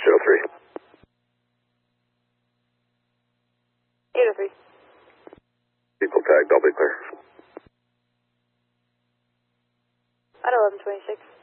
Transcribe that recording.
803. 803. People tagged, I'll be clear. At 1126.